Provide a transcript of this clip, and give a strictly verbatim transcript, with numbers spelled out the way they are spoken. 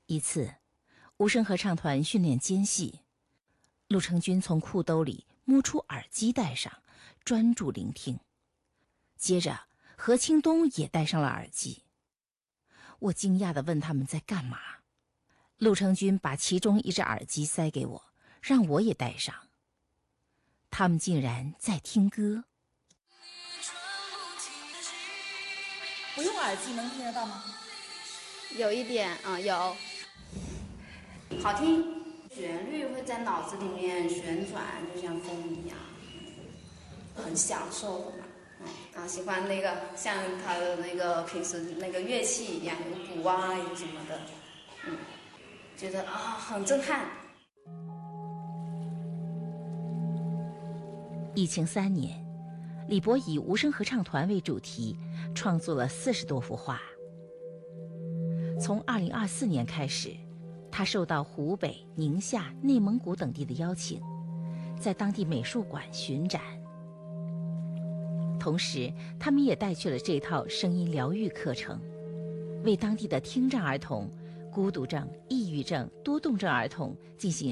一次，无声合唱团训练间隙，陆成军从裤兜里摸出耳机戴上，专注聆听。接着，何清东也戴上了耳机。我惊讶地问他们在干嘛。陆成军把其中一只耳机塞给我，让我也戴上。他们竟然在听歌。 不用耳机能听得到吗？ 有一点，嗯，有。好听，旋律会在脑子里面旋转，就像风一样，很享受的嘛。嗯，啊，喜欢那个像他的那个平时那个乐器一样，有鼓啊，有什么的，嗯，觉得啊很震撼。 疫情三年，李博以无声合唱团为主题，创作了四十多幅画。从二零二四年开始，他受到湖北、宁夏、内蒙古等地的邀请，在当地美术馆巡展。同时，他们也带去了这套声音疗愈课程，为当地的听障儿童、孤独症、抑郁症、多动症儿童进行